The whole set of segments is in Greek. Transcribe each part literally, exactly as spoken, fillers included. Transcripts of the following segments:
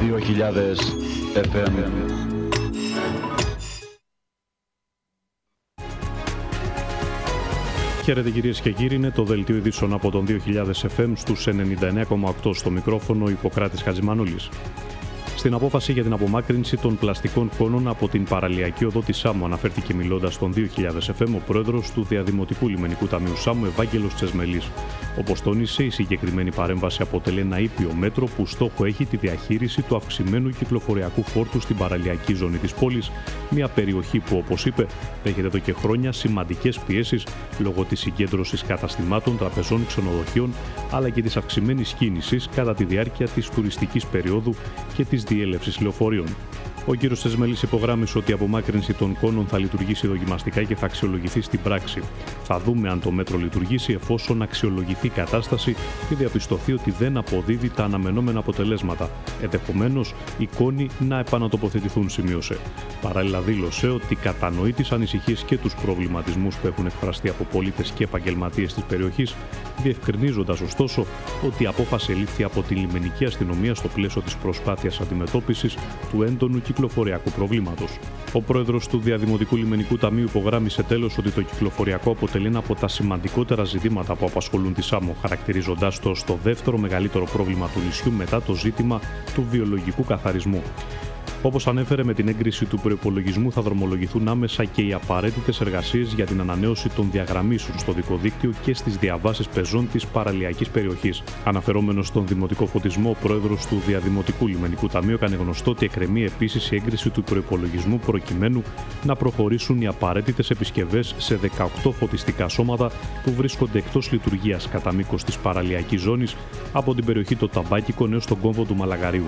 δύο χιλιάδες εφ εμ. Χαίρετε κυρίες και κύριοι, είναι το δελτίο ειδήσεων από τον δύο χιλιάδες εφ εμ στους ενενήντα εννέα κόμμα οκτώ, στο μικρόφωνο Ιπποκράτης Χατζημανόλης. Στην απόφαση για την απομάκρυνση των πλαστικών κόνων από την παραλιακή οδό της Σάμου αναφέρθηκε μιλώντας στον δύο χιλιάδες εφ εμ ο πρόεδρος του Διαδημοτικού Λιμενικού Ταμείου Σάμου, Ευάγγελος Τσεσμελής. Όπως τόνισε, η συγκεκριμένη παρέμβαση αποτελεί ένα ήπιο μέτρο που στόχο έχει τη διαχείριση του αυξημένου κυκλοφοριακού φόρτου στην παραλιακή ζώνη της πόλης, μια περιοχή που, όπως είπε, δέχεται εδώ και χρόνια σημαντικές πιέσεις λόγω της συγκέντρωσης καταστημάτων, τραπεζών, ξενοδοχείων, αλλά και της αυξημένης κίνησης κατά τη διάρκεια της τουριστικής περίοδου και της διέλευσης λεωφορείων. Ο κ. Τσεσμελής υπογράμμισε ότι η απομάκρυνση των κόνων θα λειτουργήσει δοκιμαστικά και θα αξιολογηθεί στην πράξη. Θα δούμε αν το μέτρο λειτουργήσει εφόσον αξιολογηθεί η κατάσταση και διαπιστωθεί ότι δεν αποδίδει τα αναμενόμενα αποτελέσματα. Ενδεχομένως, οι κόνοι να επανατοποθετηθούν, σημείωσε. Παράλληλα, δήλωσε ότι κατανοεί τις ανησυχίες και τους προβληματισμούς που έχουν εκφραστεί από πολίτες και επαγγελματίες της περιοχής, διευκρινίζοντας ωστόσο ότι η απόφαση ελήφθη από τη λιμενική αστυνομία στο πλαίσιο της προσπάθειας αντιμετώπισης του έντονου κυκλοφοριακού προβλήματος. Ο πρόεδρος του Διαδημοτικού Λιμενικού Ταμείου υπογράμμισε τέλος ότι το κυκλοφοριακό αποτελεί ένα από τα σημαντικότερα ζητήματα που απασχολούν τη Σάμο, χαρακτηρίζοντάς το ως το δεύτερο μεγαλύτερο πρόβλημα του νησιού μετά το ζήτημα του βιολογικού καθαρισμού. Όπως ανέφερε, με την έγκριση του προϋπολογισμού θα δρομολογηθούν άμεσα και οι απαραίτητες εργασίες για την ανανέωση των διαγραμμίσεων στο δικοδίκτυο και στις διαβάσεις πεζών της παραλιακής περιοχής. Αναφερόμενος στον δημοτικό φωτισμό, ο πρόεδρος του Διαδημοτικού Λιμενικού Ταμείου έκανε γνωστό ότι εκκρεμεί επίσης η έγκριση του προϋπολογισμού προκειμένου να προχωρήσουν οι απαραίτητες επισκευές σε δεκαοκτώ φωτιστικά σώματα που βρίσκονται εκτός λειτουργίας κατά μήκος της παραλιακής ζώνης από την περιοχή των Ταμπάκικων έως τον κόμβο του Μαλαγαρίου.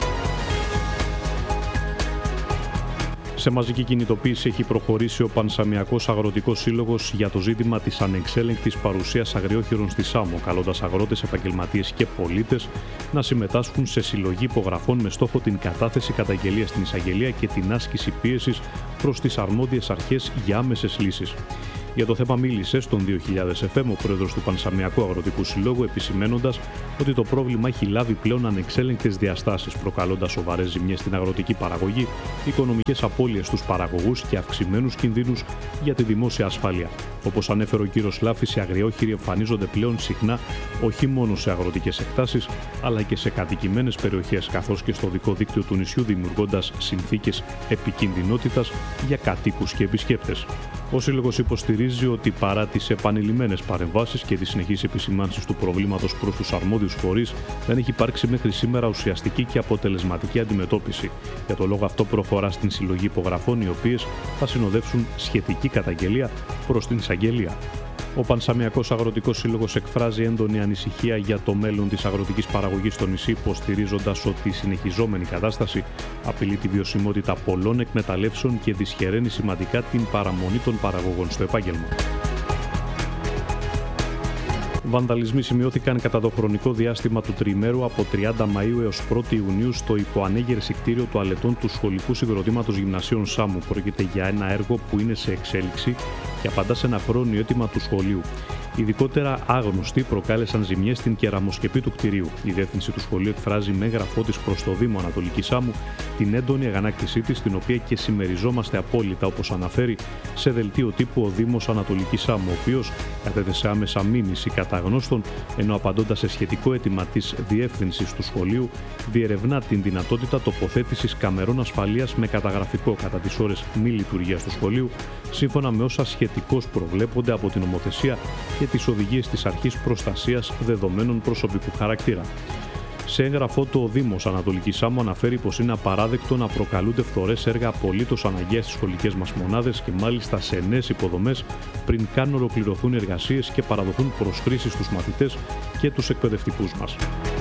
Σε μαζική κινητοποίηση έχει προχωρήσει ο Πανσαμιακός Αγροτικός Σύλλογος για το ζήτημα της ανεξέλεγκτης παρουσίας αγριόχειρων στη Σάμο, καλώντας αγρότες, επαγγελματίες και πολίτες να συμμετάσχουν σε συλλογή υπογραφών με στόχο την κατάθεση καταγγελίας στην εισαγγελία και την άσκηση πίεσης προς τις αρμόδιες αρχές για άμεσες λύσεις. Για το θέμα μίλησε στον δύο χιλιάδες εφ εμ ο πρόεδρος του Πανσαμιακού Αγροτικού Συλλόγου, επισημένοντας ότι το πρόβλημα έχει λάβει πλέον ανεξέλεγκτες διαστάσεις, προκαλώντας σοβαρές ζημιές στην αγροτική παραγωγή, οικονομικές απώλειες στους παραγωγούς και αυξημένους κινδύνους για τη δημόσια ασφάλεια. Όπως ανέφερε ο κ. Λάφης, οι αγριόχειροι εμφανίζονται πλέον συχνά όχι μόνο σε αγροτικές εκτάσεις, αλλά και σε κατοικημένες περιοχές, καθώς και στο δικό δίκτυο του νησιού, δημιουργώντας συνθήκες επικινδυνότητας για κατοίκους και επισκέπτες. Ο Σύλλογος υποστηρίζει ότι παρά τις επανειλημμένες παρεμβάσεις και τις συνεχείς επισημάνσεις του προβλήματος προς τους αρμόδιους φορείς, δεν έχει υπάρξει μέχρι σήμερα ουσιαστική και αποτελεσματική αντιμετώπιση. Για το λόγο αυτό προχωρά στην συλλογή υπογραφών, οι οποίες θα συνοδεύσουν σχετική καταγγελία προς την εισαγγελία. Ο Πανσαμιακός Αγροτικός Σύλλογος εκφράζει έντονη ανησυχία για το μέλλον της αγροτικής παραγωγής στο νησί, υποστηρίζοντας ότι η συνεχιζόμενη κατάσταση απειλεί τη βιωσιμότητα πολλών εκμεταλλεύσεων και δυσχεραίνει σημαντικά την παραμονή των παραγωγών στο επάγγελμα. Βανδαλισμοί σημειώθηκαν κατά το χρονικό διάστημα του τριημέρου από τριάντα Μαΐου έως πρώτη Ιουνίου στο υποανέγερση κτίριο τουαλετών του Σχολικού Συγκροτήματος Γυμνασίων Σάμου. Πρόκειται για ένα έργο που είναι σε εξέλιξη και απαντά σε ένα χρόνιο αίτημα του σχολείου. Ειδικότερα άγνωστοι προκάλεσαν ζημιές στην κεραμοσκεπή του κτηρίου. Η διεύθυνση του σχολείου εκφράζει με έγγραφό της προς το Δήμο Ανατολική Σάμου την έντονη αγανάκτησή της, την οποία και συμμεριζόμαστε απόλυτα, όπως αναφέρει σε δελτίο τύπου ο Δήμος Ανατολική Σάμου, ο οποίος κατέθεσε άμεσα μήνυση κατά γνώστων, ενώ απαντώντας σε σχετικό αίτημα της διεύθυνσης του σχολείου, διερευνά την δυνατότητα τοποθέτησης καμερών ασφαλείας με καταγραφικό κατά τις ώρες μη λειτουργίας του σχολείου, σύμφωνα με όσα σχετικώς προβλέπονται από την νομοθεσία και τις οδηγίες της Αρχής Προστασίας Δεδομένων Προσωπικού Χαρακτήρα. Σε έγγραφό του, ο Δήμος Ανατολικής Σάμου αναφέρει πως είναι απαράδεκτο να προκαλούνται φθορές έργα απολύτως αναγκαία στις σχολικές μας μονάδες και μάλιστα σε νέες υποδομές πριν καν ολοκληρωθούν εργασίες και παραδοθούν προς χρήση στους μαθητές και τους εκπαιδευτικούς μας.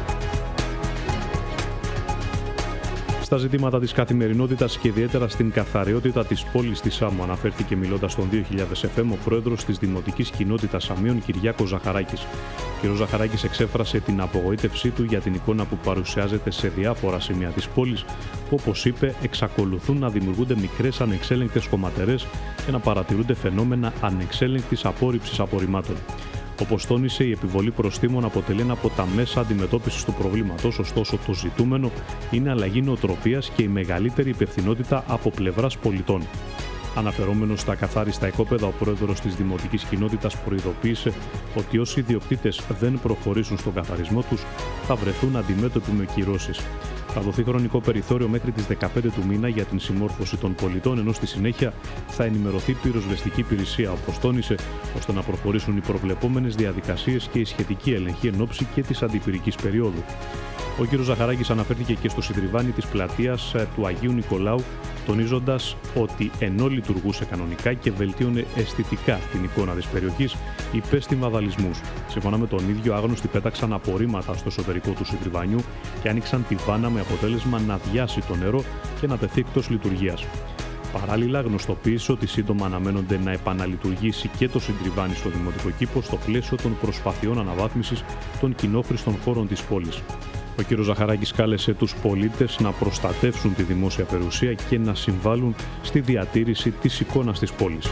Στα ζητήματα της καθημερινότητας και ιδιαίτερα στην καθαριότητα της πόλης της Σάμου αναφέρθηκε μιλώντας στον δύο χιλιάδες εφ εμ ο πρόεδρος της Δημοτικής Κοινότητας Σαμίων, Κυριάκος Ζαχαράκης. Ο κ. Ζαχαράκης εξέφρασε την απογοήτευσή του για την εικόνα που παρουσιάζεται σε διάφορα σημεία της πόλης, που, όπως είπε, εξακολουθούν να δημιουργούνται μικρές ανεξέλεγκτες χωματερές και να παρατηρούνται φαινόμενα ανεξέλεγκτης απόρριψης απορριμμάτων. Όπως τόνισε, η επιβολή προστίμων αποτελεί ένα από τα μέσα αντιμετώπισης του προβλήματος, ωστόσο το ζητούμενο είναι αλλαγή νοοτροπίας και η μεγαλύτερη υπευθυνότητα από πλευράς πολιτών. Αναφερόμενος στα καθάριστα οικόπεδα, ο πρόεδρος της Δημοτικής Κοινότητας προειδοποίησε ότι όσοι ιδιοκτήτες δεν προχωρήσουν στον καθαρισμό τους θα βρεθούν αντιμέτωποι με κυρώσεις. Θα δοθεί χρονικό περιθώριο μέχρι τις δεκαπέντε του μήνα για την συμμόρφωση των πολιτών, ενώ στη συνέχεια θα ενημερωθεί πυροσβεστική υπηρεσία, όπως τόνισε, ώστε να προχωρήσουν οι προβλεπόμενες διαδικασίες και η σχετική έλεγχη εν ώψη και της αντιπυρικής περίοδου. Ο κ. Ζαχαράκης αναφέρθηκε και στο συντριβάνι της πλατείας του Αγίου Νικολάου, τονίζοντας ότι ενώ λειτουργούσε κανονικά και βελτίωνε αισθητικά την εικόνα της περιοχής, υπέστη βανδαλισμούς. Σύμφωνα με τον ίδιο, άγνωστοι πέταξαν απορρίμματα στο εσωτερικό του συντριβάνιου και άνοιξαν τη βάνα με αποτέλεσμα να διάσει το νερό και να τεθεί εκτός λειτουργίας. Παράλληλα, γνωστοποίησε ότι σύντομα αναμένονται να επαναλειτουργήσει και το συντριβάνι στο δημοτικό κήπο στο πλαίσιο των προσπαθειών αναβάθμισης των κοινόχρηστων χώρων της πόλης. Ο κ. Ζαχαράκης κάλεσε τους πολίτες να προστατεύσουν τη δημόσια περιουσία και να συμβάλλουν στη διατήρηση της εικόνας της πόλης.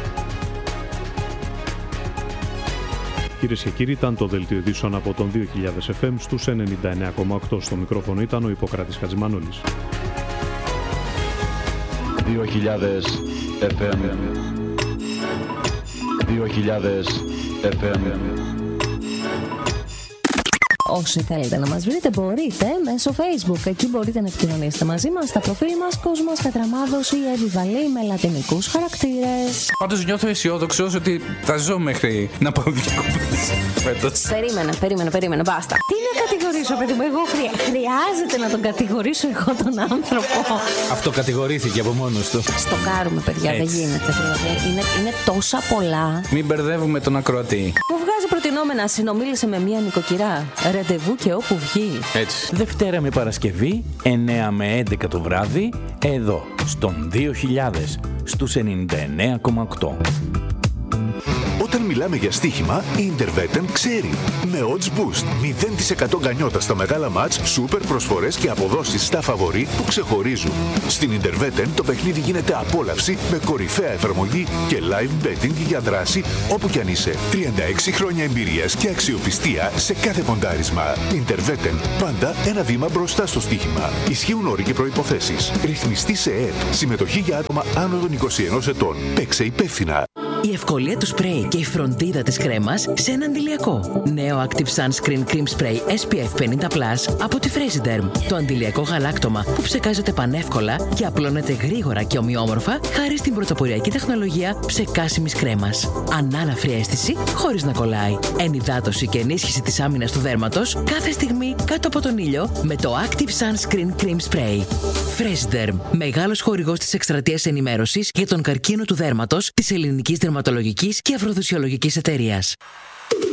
Κυρίες και κύριοι, ήταν το δελτίο ειδήσεων από τον δύο χιλιάδες εφ εμ στους ενενήντα εννέα κόμμα οκτώ. Στο μικρόφωνο ήταν ο Ιπποκράτης Χατζημανόλης. δύο χιλιάδες εφ εμ. δύο χιλιάδες εφ εμ. Όσοι θέλετε να μας βρείτε, μπορείτε μέσω Facebook. Εκεί μπορείτε να επικοινωνήσετε μαζί μας στα προφίλ μας Κόσμος Πετραμάδος ή Εβιβαλή με λατινικούς χαρακτήρες. Πάντως νιώθω αισιόδοξος ότι θα ζω μέχρι να πάω διακοπές φέτος. Περίμενε, περίμενε, περίμενε, μπάστα. Τι να κατηγορήσω, παιδί μου, εγώ χρεια... χρειάζεται να τον κατηγορήσω εγώ τον άνθρωπο. Αυτό κατηγορήθηκε από μόνος του. Στο κάρουμε, παιδιά, Έτσι. δεν γίνεται. Δηλαδή. Είναι, είναι τόσα πολλά. Μην μπερδεύουμε τον ακροατή. Μου βγάζει προτινόμενα, συνομίλησε με μία νοικοκυρά. Ραντεβού και όπου βγει. Έτσι. Δευτέρα με Παρασκευή, εννέα με έντεκα το βράδυ, εδώ, στον δύο χιλιάδες, στους ενενήντα εννέα κόμμα οκτώ. Όταν μιλάμε για στοίχημα, η Intervetten ξέρει. Με odds boost, μηδέν τοις εκατό γκανιότα στα μεγάλα μάτς, σούπερ προσφορές και αποδόσεις στα φαβορί που ξεχωρίζουν. Στην Intervetten το παιχνίδι γίνεται απόλαυση με κορυφαία εφαρμογή και live betting για δράση όπου κι αν είσαι. τριάντα έξι χρόνια εμπειρίας και αξιοπιστία σε κάθε ποντάρισμα. Intervetten, πάντα ένα βήμα μπροστά στο στοίχημα. Ισχύουν όροι και προϋποθέσεις. Ρυθμιστή σε ΕΕΠ. Συμμετοχή για άτομα άνω των είκοσι ενός ετών. Παίξε υπεύθυνα. Η ευκολία του σπρέι και η φροντίδα της κρέμας σε ένα αντιλιακό. Νέο Active Sunscreen Cream Spray ες πι εφ πενήντα πλας από τη Fresiderm. Το αντιλιακό γαλάκτωμα που ψεκάζεται πανεύκολα και απλώνεται γρήγορα και ομοιόμορφα χάρη στην πρωτοποριακή τεχνολογία ψεκάσιμης κρέμας. Ανάλαφρη αίσθηση χωρίς να κολλάει. Ενυδάτωση και ενίσχυση της άμυνας του δέρματος κάθε στιγμή κάτω από τον ήλιο με το Active Sunscreen Cream Spray. Fresiderm, μεγάλος χορηγός της εκστρατείας ενημέρωσης για τον καρκίνο του δέρματος της ελληνικής δερματολογικής και αφροδισιολογικής εταιρείας.